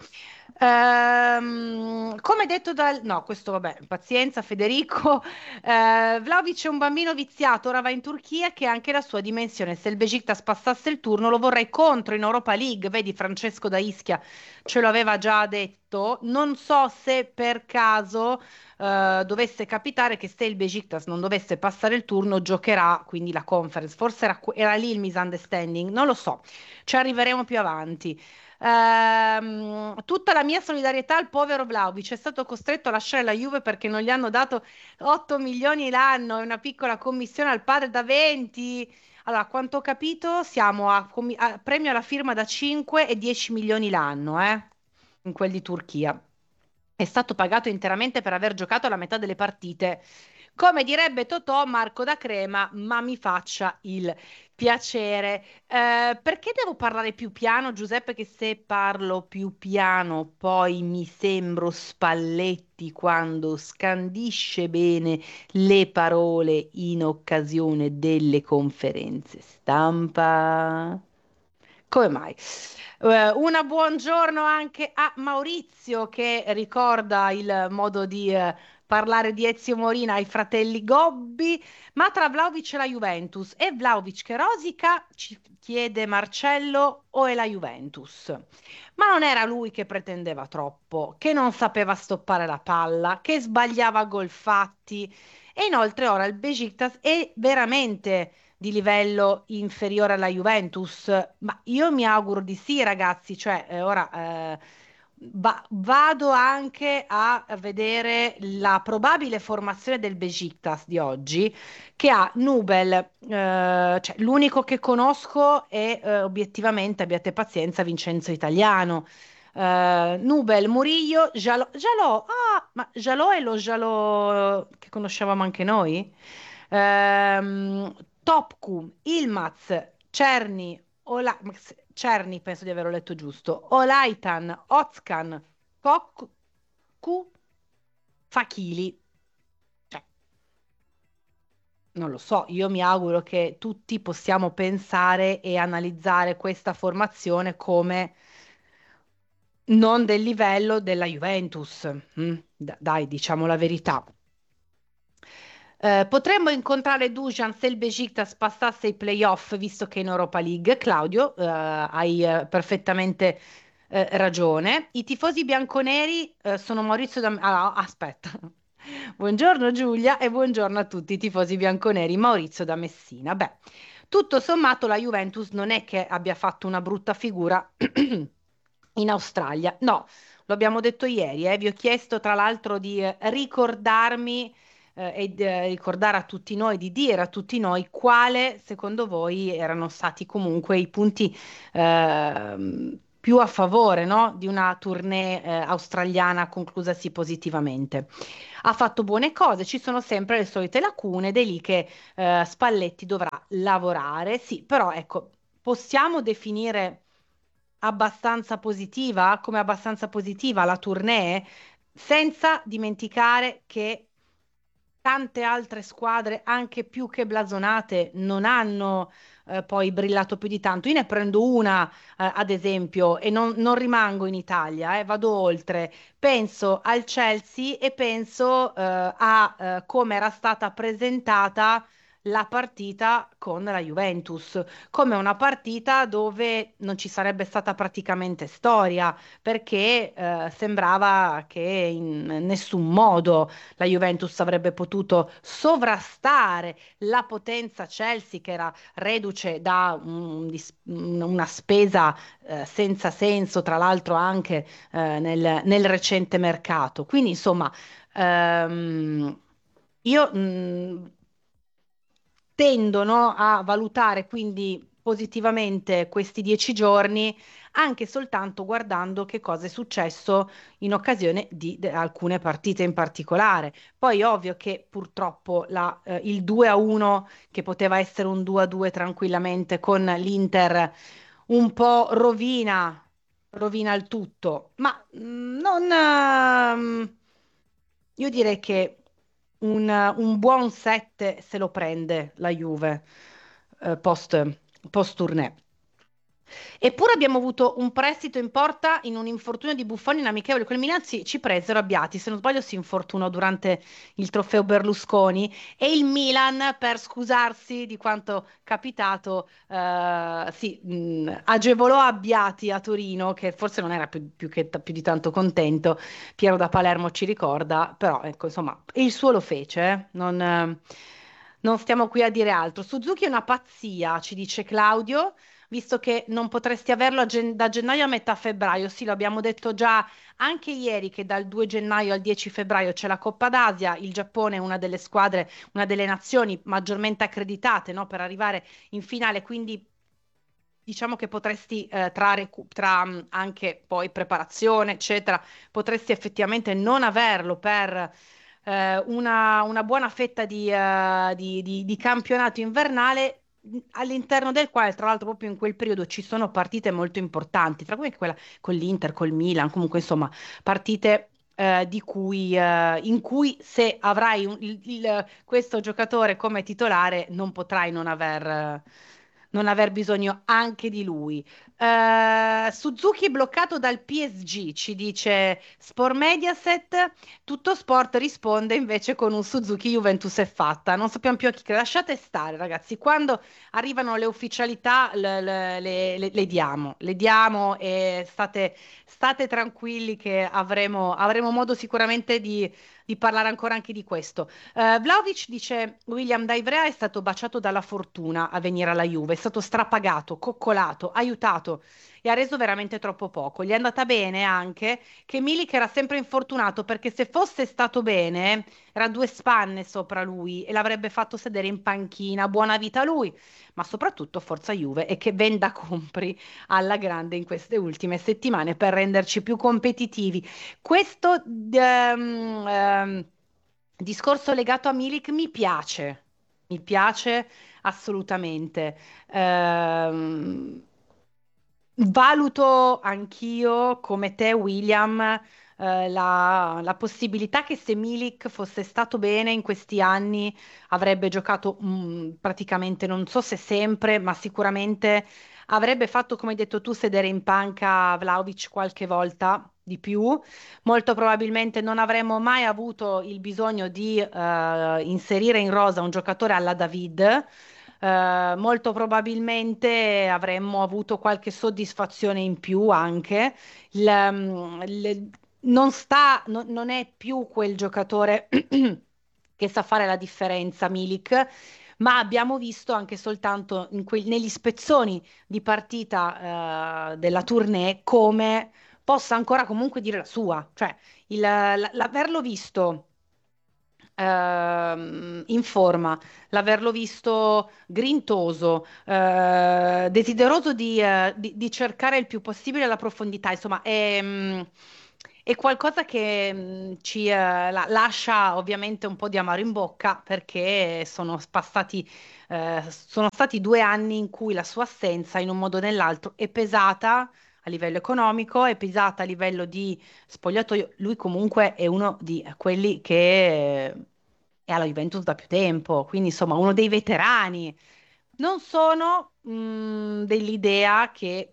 Come detto dal... No, questo vabbè, pazienza Federico. Vlahovic è un bambino viziato, ora va in Turchia che ha anche la sua dimensione. Se il Besiktas passasse il turno lo vorrei contro in Europa League. Vedi, Francesco da Ischia ce lo aveva già detto. Non so se per caso dovesse capitare che se il Besiktas non dovesse passare il turno giocherà quindi la conference. Forse era lì il misunderstanding, non lo so. Ci arriveremo più avanti. Tutta la mia solidarietà al povero Vlahovic, è stato costretto a lasciare la Juve perché non gli hanno dato 8 milioni l'anno e una piccola commissione al padre da 20. Allora, a quanto ho capito, siamo a premio alla firma da 5 e 10 milioni l'anno, in quel di Turchia. È stato pagato interamente per aver giocato la metà delle partite. Come direbbe Totò, Marco da Crema, ma mi faccia il piacere. Perché devo parlare più piano, Giuseppe? Che se parlo più piano poi mi sembro Spalletti quando scandisce bene le parole in occasione delle conferenze stampa. Come mai? Una buongiorno anche a Maurizio che ricorda il modo di parlare di Ezio Morina ai fratelli Gobbi, ma tra Vlahovic e la Juventus e Vlahovic che rosica, ci chiede Marcello, o è la Juventus? Ma non era lui che pretendeva troppo, che non sapeva stoppare la palla, che sbagliava gol fatti e inoltre ora il Besiktas è veramente di livello inferiore alla Juventus, ma io mi auguro di sì, ragazzi, cioè ora vado anche a vedere la probabile formazione del Besiktas di oggi, che ha Nubel, cioè l'unico che conosco è obiettivamente, abbiate pazienza, Vincenzo Italiano. Nubel, Murillo, Jalò, ma Jalò è lo Jalò che conoscevamo anche noi? Topcu, Ilmaz, Cerni, Cerni, penso di averlo letto giusto, Olaitan, Ozkan, Kokku, Fakili. Cioè, non lo so, io mi auguro che tutti possiamo pensare e analizzare questa formazione come non del livello della Juventus. Dai, diciamo la verità. Potremmo incontrare Dusan se il Besiktas passasse i playoff, visto che è in Europa League. Claudio, hai perfettamente ragione. I tifosi bianconeri sono Maurizio da... aspetta. Buongiorno Giulia e buongiorno a tutti i tifosi bianconeri. Maurizio da Messina. Beh, tutto sommato la Juventus non è che abbia fatto una brutta figura in Australia. No, lo abbiamo detto ieri, vi ho chiesto tra l'altro di ricordarmi ricordare a tutti noi, di dire a tutti noi quale secondo voi erano stati comunque i punti più a favore, no, di una tournée australiana conclusasi positivamente. Ha fatto buone cose, ci sono sempre le solite lacune, ed è lì che Spalletti dovrà lavorare. Sì, però ecco, possiamo definire abbastanza positiva, come abbastanza positiva la tournée, senza dimenticare che tante altre squadre, anche più che blasonate, non hanno poi brillato più di tanto. Io ne prendo una, ad esempio, e non rimango in Italia, vado oltre. Penso al Chelsea e penso a come era stata presentata la partita con la Juventus, come una partita dove non ci sarebbe stata praticamente storia, perché sembrava che in nessun modo la Juventus avrebbe potuto sovrastare la potenza Chelsea, che era reduce da una spesa senza senso, tra l'altro anche nel recente mercato. Quindi, insomma, io tendo, no, a valutare quindi positivamente questi 10 giorni, anche soltanto guardando che cosa è successo in occasione di alcune partite in particolare. Poi ovvio che purtroppo il 2-1, che poteva essere un 2-2 tranquillamente con l'Inter, un po' rovina il tutto, ma non, io direi che un buon 7 se lo prende la Juve post tournée. Eppure abbiamo avuto un prestito in porta in un infortunio di Buffon in amichevole con il Milan, sì, ci presero Abbiati, se non sbaglio si infortunò durante il trofeo Berlusconi, e il Milan, per scusarsi di quanto capitato, sì, agevolò Abbiati a Torino, che forse non era più di tanto contento. Piero da Palermo ci ricorda, però ecco, insomma, il suo lo fece, non stiamo qui a dire altro. Suzuki è una pazzia, ci dice Claudio, visto che non potresti averlo da gennaio a metà febbraio. Sì, lo abbiamo detto già anche ieri, che dal 2 gennaio al 10 febbraio c'è la Coppa d'Asia. Il Giappone è una delle squadre, una delle nazioni maggiormente accreditate, no, per arrivare in finale, quindi diciamo che potresti tra anche poi preparazione, eccetera, potresti effettivamente non averlo per una buona fetta di campionato invernale, all'interno del quale, tra l'altro, proprio in quel periodo ci sono partite molto importanti, tra cui quella con l'Inter, col Milan, comunque insomma partite in cui se avrai questo giocatore come titolare non potrai non aver bisogno anche di lui. Suzuki bloccato dal PSG, ci dice Sport Mediaset. Tutto Sport risponde invece con un Suzuki Juventus è fatta. Non sappiamo più a chi credere. Lasciate stare, ragazzi. Quando arrivano le ufficialità, le diamo, e state tranquilli che avremo modo sicuramente di parlare ancora anche di questo. Vlahovic dice: William da Ivrea è stato baciato dalla fortuna a venire alla Juve, è stato strapagato, coccolato, aiutato e ha reso veramente troppo poco. Gli è andata bene anche che Milik era sempre infortunato, perché se fosse stato bene era due spanne sopra lui e l'avrebbe fatto sedere in panchina. Buona vita a lui, ma soprattutto forza Juve, e che venda compri alla grande in queste ultime settimane per renderci più competitivi. Questo discorso legato a Milik mi piace assolutamente. Valuto anch'io, come te, William, la possibilità che se Milik fosse stato bene in questi anni avrebbe giocato praticamente, non so se sempre, ma sicuramente avrebbe fatto, come hai detto tu, sedere in panca Vlahovic qualche volta di più. Molto probabilmente non avremmo mai avuto il bisogno di inserire in rosa un giocatore alla David. Molto probabilmente avremmo avuto qualche soddisfazione in più anche. non è più quel giocatore che sa fare la differenza, Milik, ma abbiamo visto anche soltanto negli spezzoni di partita della tournée come possa ancora comunque dire la sua, cioè l'averlo visto in forma, l'averlo visto grintoso, desideroso di cercare il più possibile la profondità, insomma, è qualcosa che ci lascia ovviamente un po' di amaro in bocca perché sono stati 2 anni in cui la sua assenza, in un modo o nell'altro, è pesata a livello economico, è pesata a livello di spogliatoio. Lui comunque è uno di quelli che è alla Juventus da più tempo, quindi insomma uno dei veterani. Non sono dell'idea che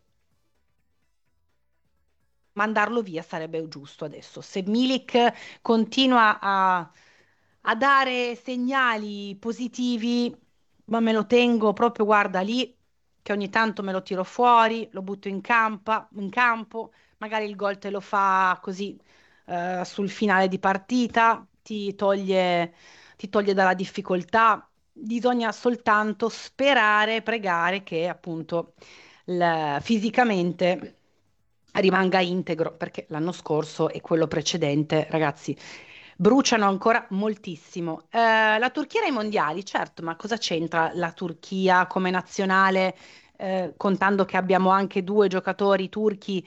mandarlo via sarebbe giusto adesso. Se Milik continua a dare segnali positivi, ma me lo tengo proprio, guarda lì, che ogni tanto me lo tiro fuori, lo butto in campo, magari il gol te lo fa così sul finale di partita, ti toglie dalla difficoltà. Bisogna soltanto sperare, pregare che appunto fisicamente rimanga integro, perché l'anno scorso e quello precedente, ragazzi, bruciano ancora moltissimo. La Turchia nei mondiali, certo, ma cosa c'entra la Turchia come nazionale? Contando che abbiamo anche 2 giocatori turchi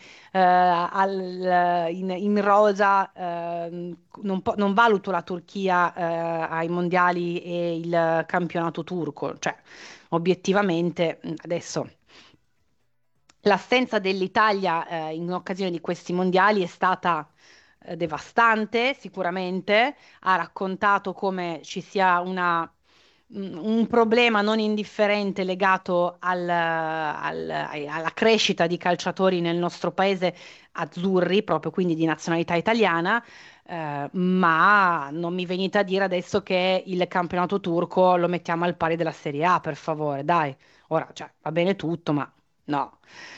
in rosa, non valuto la Turchia ai mondiali e il campionato turco, cioè obiettivamente adesso l'assenza dell'Italia in occasione di questi mondiali è stata devastante, sicuramente. Ha raccontato come ci sia un problema non indifferente legato alla crescita di calciatori nel nostro paese azzurri, proprio quindi di nazionalità italiana. Ma non mi venite a dire adesso che il campionato turco lo mettiamo al pari della Serie A, per favore, dai. Ora, cioè, va bene tutto, ma no.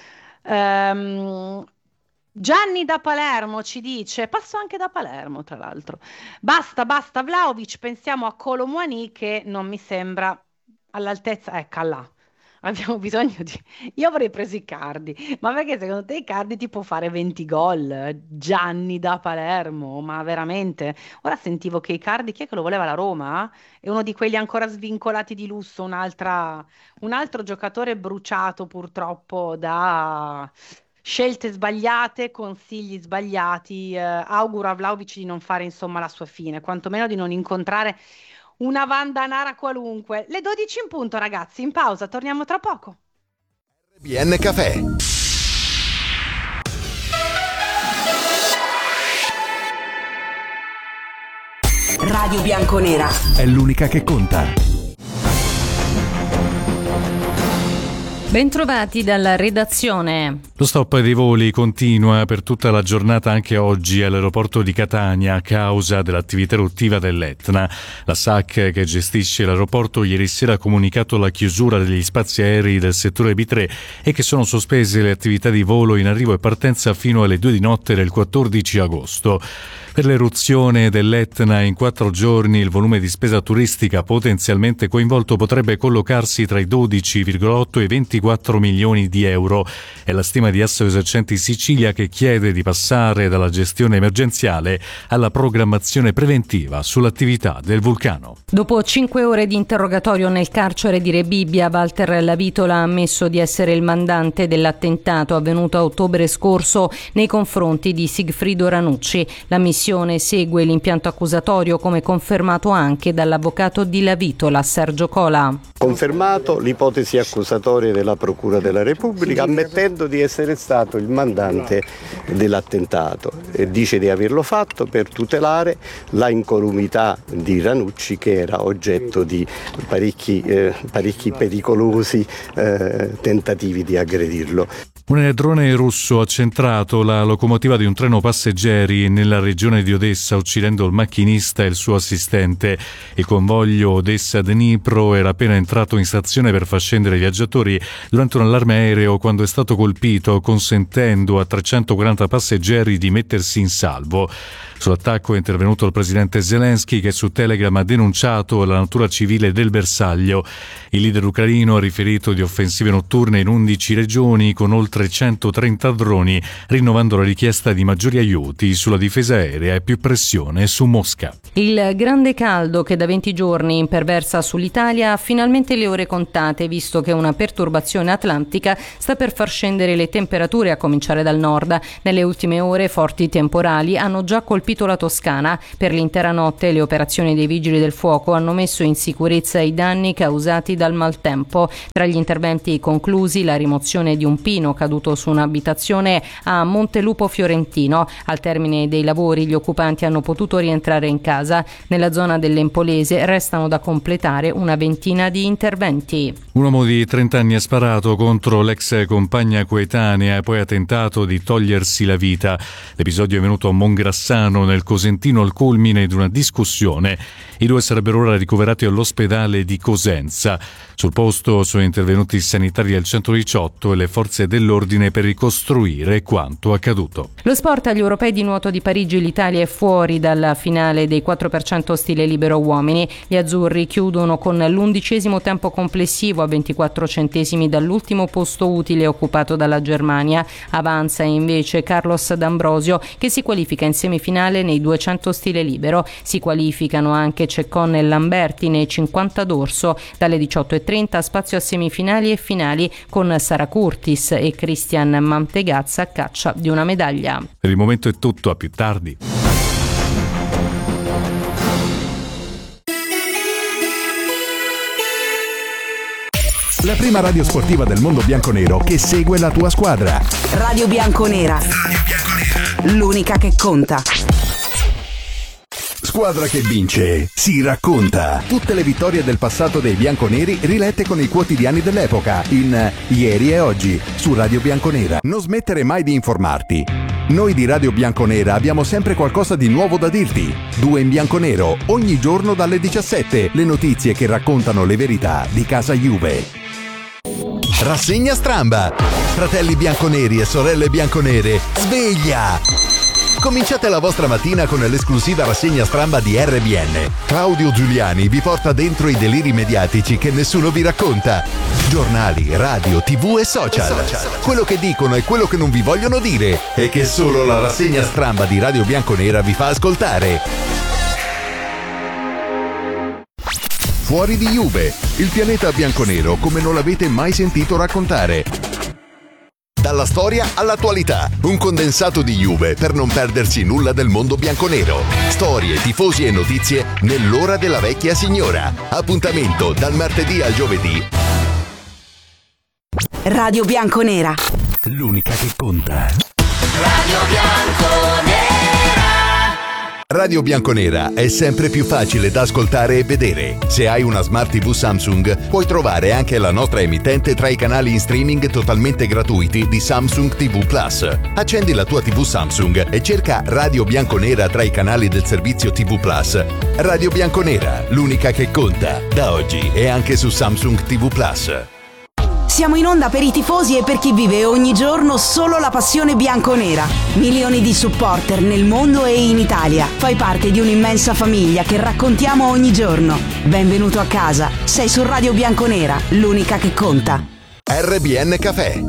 Gianni da Palermo ci dice, passo anche da Palermo tra l'altro, basta Vlahovic, pensiamo a Kolo Muani che non mi sembra all'altezza, ecco là, abbiamo bisogno di... Io avrei preso Icardi, ma perché secondo te Icardi ti può fare 20 gol? Gianni da Palermo, ma veramente? Ora sentivo che Icardi, chi è che lo voleva la Roma? È uno di quelli ancora svincolati di lusso, un altro giocatore bruciato purtroppo da scelte sbagliate, consigli sbagliati. Auguro a Vlahovic di non fare insomma la sua fine, quantomeno di non incontrare una Vanda Nara qualunque. Le 12 in punto, ragazzi, in pausa, torniamo tra poco. RBN Café. Radio Bianconera è l'unica che conta. Bentrovati dalla redazione. Lo stop dei voli continua per tutta la giornata anche oggi all'aeroporto di Catania a causa dell'attività eruttiva dell'Etna. La SAC, che gestisce l'aeroporto, ieri sera ha comunicato la chiusura degli spazi aerei del settore B3 e che sono sospese le attività di volo in arrivo e partenza fino alle 2 di notte del 14 agosto. Per l'eruzione dell'Etna in 4 giorni il volume di spesa turistica potenzialmente coinvolto potrebbe collocarsi tra i 12,8 e i 24 milioni di euro. È la stima di Asso Esercenti Sicilia, che chiede di passare dalla gestione emergenziale alla programmazione preventiva sull'attività del vulcano. Dopo 5 ore di interrogatorio nel carcere di Rebibbia, Walter Lavitola ha ammesso di essere il mandante dell'attentato avvenuto a ottobre scorso nei confronti di Sigfrido Ranucci. La missione segue l'impianto accusatorio, come confermato anche dall'avvocato di Lavitola, Sergio Cola. Confermato l'ipotesi accusatoria della Procura della Repubblica, ammettendo di essere stato il mandante dell'attentato, e dice di averlo fatto per tutelare la incolumità di Ranucci, che era oggetto di parecchi pericolosi tentativi di aggredirlo. Un drone russo ha centrato la locomotiva di un treno passeggeri nella regione di Odessa, uccidendo il macchinista e il suo assistente. Il convoglio Odessa-Dnipro era appena entrato in stazione per far scendere i viaggiatori durante un allarme aereo quando è stato colpito, consentendo a 340 passeggeri di mettersi in salvo. Sull'attacco è intervenuto il presidente Zelensky, che su Telegram ha denunciato la natura civile del bersaglio. Il leader ucraino ha riferito di offensive notturne in 11 regioni con oltre 130 droni, rinnovando la richiesta di maggiori aiuti sulla difesa aerea e più pressione su Mosca. Il grande caldo che da 20 giorni imperversa sull'Italia ha finalmente le ore contate, visto che una perturbazione atlantica sta per far scendere le temperature, a cominciare dal nord. Nelle ultime ore forti temporali hanno già colpito la Toscana. Per l'intera notte le operazioni dei vigili del fuoco hanno messo in sicurezza i danni causati dal maltempo. Tra gli interventi conclusi la rimozione di un pino caduto su un'abitazione a Montelupo Fiorentino. Al termine dei lavori gli occupanti hanno potuto rientrare in casa. Nella zona dell'Empolese restano da completare una ventina di interventi. Un uomo di 30 anni ha sparato contro l'ex compagna coetanea e poi ha tentato di togliersi la vita. L'episodio è venuto a Mongrassano, nel Cosentino, al culmine di una discussione. I due sarebbero ora ricoverati all'ospedale di Cosenza. Sul posto sono intervenuti i sanitari del 118 e le forze dell'ordine per ricostruire quanto accaduto. Lo sport agli europei di nuoto di Parigi. L'Italia è fuori dalla finale dei 4% stile libero uomini. Gli azzurri chiudono con l'11° tempo complessivo a 24 centesimi dall'ultimo posto utile occupato dalla Germania. Avanza invece Carlos D'Ambrosio, che si qualifica in semifinale nei 200 stile libero. Si qualificano anche Ceccon e Lamberti nei 50 dorso. Dalle 18:30 spazio a semifinali e finali con Sara Curtis e Christian Mantegazza a caccia di una medaglia. Per il momento è tutto, a più tardi. La prima radio sportiva del mondo bianconero che segue la tua squadra. Radio Bianconera. L'unica che conta. Squadra che vince, si racconta. Tutte le vittorie del passato dei bianconeri rilette con i quotidiani dell'epoca in Ieri e Oggi su Radio Bianconera. Non smettere mai di informarti. Noi di Radio Bianconera abbiamo sempre qualcosa di nuovo da dirti. 2 in bianconero, ogni giorno dalle 17. Le notizie che raccontano le verità di casa Juve. Rassegna Stramba. Fratelli bianconeri e sorelle bianconere, sveglia! Cominciate la vostra mattina con l'esclusiva rassegna Stramba di RBN. Claudio Giuliani vi porta dentro i deliri mediatici che nessuno vi racconta. Giornali, radio, TV e social. Quello che dicono e quello che non vi vogliono dire e che solo la rassegna Stramba di Radio Bianconera vi fa ascoltare. Fuori di Juve, il pianeta bianconero come non l'avete mai sentito raccontare. Dalla storia all'attualità, un condensato di Juve per non perdersi nulla del mondo bianconero. Storie, tifosi e notizie nell'ora della vecchia signora. Appuntamento dal martedì al giovedì. Radio Bianconera. L'unica che conta. Radio Bianconera. Radio Bianconera è sempre più facile da ascoltare e vedere. Se hai una Smart TV Samsung, puoi trovare anche la nostra emittente tra i canali in streaming totalmente gratuiti di Samsung TV Plus. Accendi la tua TV Samsung e cerca Radio Bianconera tra i canali del servizio TV Plus. Radio Bianconera, l'unica che conta, da oggi e anche su Samsung TV Plus. Siamo in onda per i tifosi e per chi vive ogni giorno solo la passione bianconera. Milioni di supporter nel mondo e in Italia. Fai parte di un'immensa famiglia che raccontiamo ogni giorno. Benvenuto a casa. Sei su Radio Bianconera, l'unica che conta. RBN Café.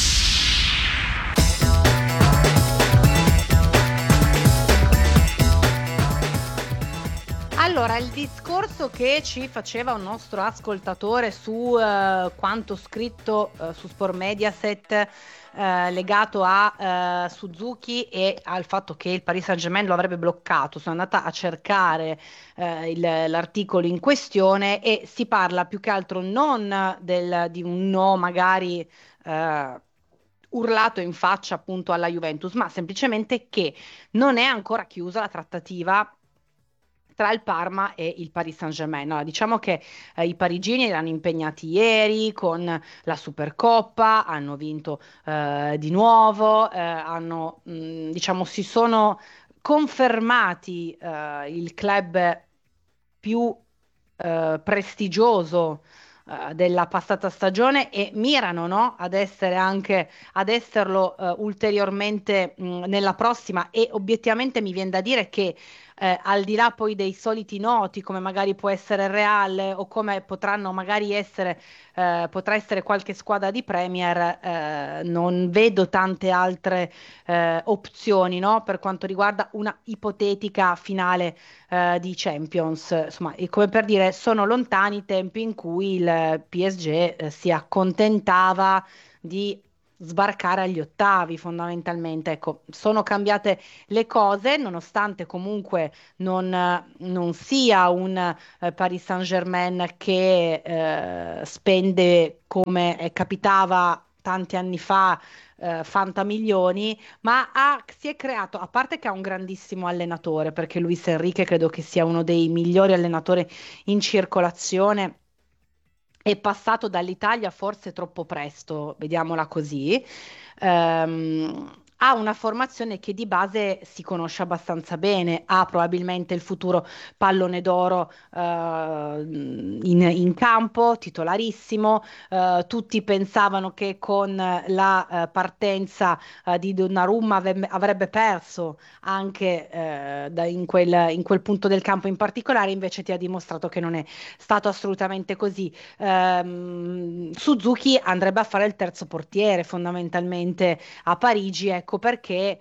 Allora, il discorso che ci faceva un nostro ascoltatore su quanto scritto su Sport Mediaset legato a Suzuki e al fatto che il Paris Saint-Germain lo avrebbe bloccato, sono andata a cercare l'articolo in questione e si parla più che altro non di un no magari urlato in faccia appunto alla Juventus, ma semplicemente che non è ancora chiusa la trattativa tra il Parma e il Paris Saint-Germain. Allora, diciamo che i parigini erano impegnati ieri con la Supercoppa, hanno vinto di nuovo, diciamo, si sono confermati il club più prestigioso della passata stagione e mirano, no, ad esserlo ulteriormente nella prossima, e obiettivamente mi viene da dire che al di là poi dei soliti noti come magari può essere il Real o come potranno magari essere potrà essere qualche squadra di Premier, non vedo tante altre opzioni, no, per quanto riguarda una ipotetica finale di Champions. Insomma, e come per dire, sono lontani i tempi in cui il PSG si accontentava di sbarcare agli ottavi fondamentalmente. Ecco, sono cambiate le cose, nonostante comunque non sia un Paris Saint-Germain che spende come capitava tanti anni fa fantamilioni, ma si è creato, a parte che ha un grandissimo allenatore, perché Luis Enrique credo che sia uno dei migliori allenatori in circolazione, è passato dall'Italia forse troppo presto, vediamola così. Ha una formazione che di base si conosce abbastanza bene, ha probabilmente il futuro pallone d'oro in campo, titolarissimo. Tutti pensavano che con la partenza di Donnarumma avrebbe perso anche in quel punto del campo in particolare, invece ti ha dimostrato che non è stato assolutamente così. Suzuki andrebbe a fare il terzo portiere fondamentalmente a Parigi, ecco perché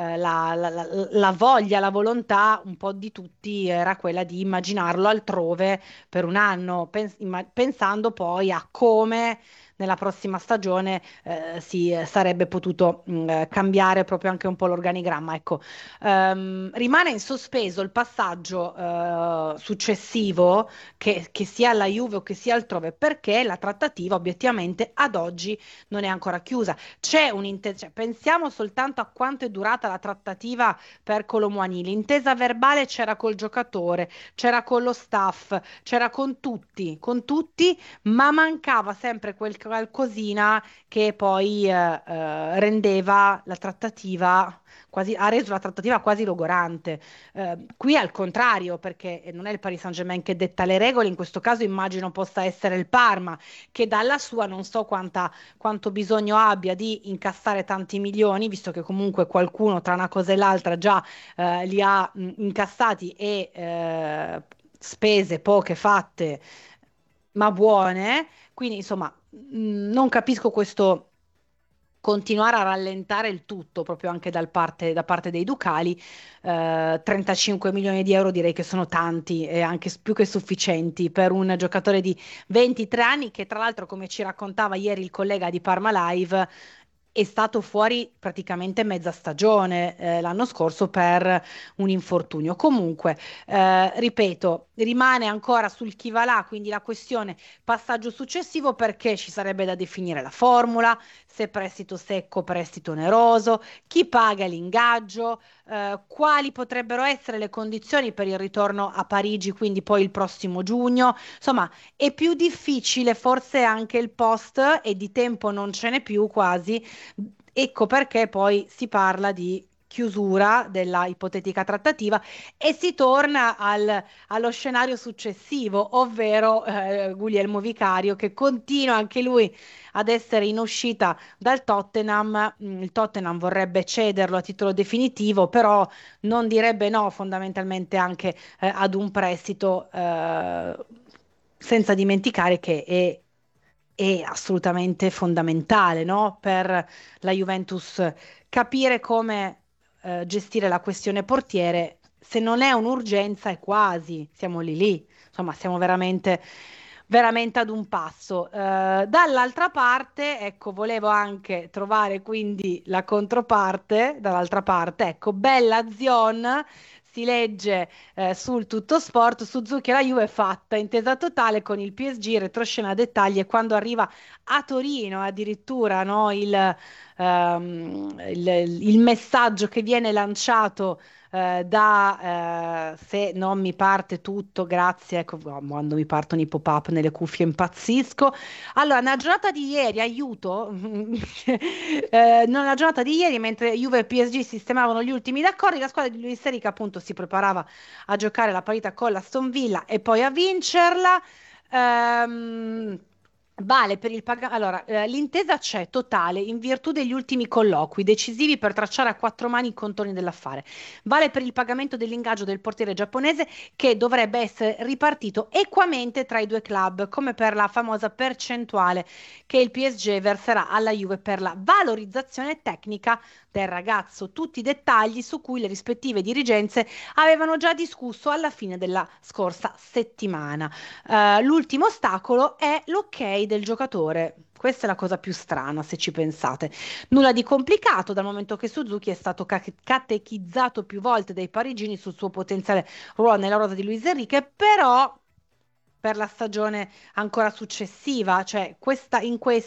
la voglia, la volontà un po' di tutti era quella di immaginarlo altrove per un anno, pensando poi a come nella prossima stagione si sarebbe potuto cambiare proprio anche un po' l'organigramma. Ecco, rimane in sospeso il passaggio successivo, che sia alla Juve o che sia altrove, perché la trattativa obiettivamente ad oggi non è ancora chiusa. Cioè, pensiamo soltanto a quanto è durata la trattativa per Kolo Muani. L'intesa verbale c'era col giocatore, c'era con lo staff, c'era con tutti, ma mancava sempre quel qualcosina che poi rendeva la trattativa ha reso la trattativa quasi logorante. Qui al contrario, perché non è il Paris Saint-Germain che detta le regole, in questo caso immagino possa essere il Parma, che dalla sua non so quanto bisogno abbia di incassare tanti milioni, visto che comunque qualcuno tra una cosa e l'altra già li ha incassati e spese poche fatte ma buone. Quindi insomma non capisco questo continuare a rallentare il tutto proprio anche da parte dei ducali. 35 milioni di euro direi che sono tanti e anche più che sufficienti per un giocatore di 23 anni che, tra l'altro, come ci raccontava ieri il collega di Parma Live, è stato fuori praticamente mezza stagione l'anno scorso per un infortunio. Comunque, ripeto, rimane ancora sul chi va là, quindi la questione passaggio successivo, perché ci sarebbe da definire la formula, se prestito secco, prestito oneroso, chi paga l'ingaggio, quali potrebbero essere le condizioni per il ritorno a Parigi, quindi poi il prossimo giugno. Insomma, è più difficile forse anche il post, e di tempo non ce n'è più quasi. Ecco perché poi si parla di chiusura della ipotetica trattativa e si torna allo scenario successivo, ovvero Guglielmo Vicario, che continua anche lui ad essere in uscita dal Tottenham. Il Tottenham vorrebbe cederlo a titolo definitivo, però non direbbe no fondamentalmente anche ad un prestito, senza dimenticare che è assolutamente fondamentale, no? Per la Juventus capire come gestire la questione portiere. Se non è un'urgenza è quasi, siamo lì, insomma siamo veramente ad un passo. Dall'altra parte, ecco, volevo anche trovare quindi la controparte, dall'altra parte, ecco, bella Zion. Si legge sul Tuttosport: Suzuki e la Juve è fatta, intesa totale con il PSG, retroscena dettagli. E quando arriva a Torino addirittura, no, il messaggio che viene lanciato se non mi parte tutto, grazie, ecco, quando mi partono i pop-up nelle cuffie impazzisco. Allora, nella giornata di ieri, aiuto, nella giornata di ieri, mentre Juve e PSG sistemavano gli ultimi raccordi, la squadra di Luis Enrique appunto si preparava a giocare la partita con l'Aston Villa e poi a vincerla. Vale per il allora, l'intesa c'è totale in virtù degli ultimi colloqui decisivi per tracciare a quattro mani i contorni dell'affare. Vale per il pagamento dell'ingaggio del portiere giapponese, che dovrebbe essere ripartito equamente tra i due club, come per la famosa percentuale che il PSG verserà alla Juve per la valorizzazione tecnica del ragazzo. Tutti i dettagli su cui le rispettive dirigenze avevano già discusso alla fine della scorsa settimana. L'ultimo ostacolo è l'ok del giocatore. Questa è la cosa più strana, se ci pensate. Nulla di complicato, dal momento che Suzuki è stato catechizzato più volte dai parigini sul suo potenziale ruolo nella rosa di Luis Enrique, però per la stagione ancora successiva, cioè in questa